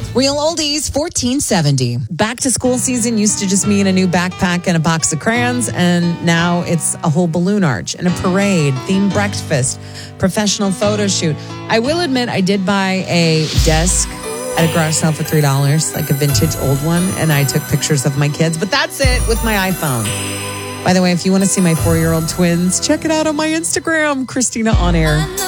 Real Oldies 1470. Back to school season used to just mean a new backpack and a box of crayons, and now it's a whole balloon arch and a parade, themed breakfast, professional photo shoot. I will admit I did buy a desk at a garage sale for $3, like a vintage old one, and I took pictures of my kids, but that's it with my iPhone. By the way, if you want to see my 4-year-old twins, check it out on my Instagram, Christina On Air.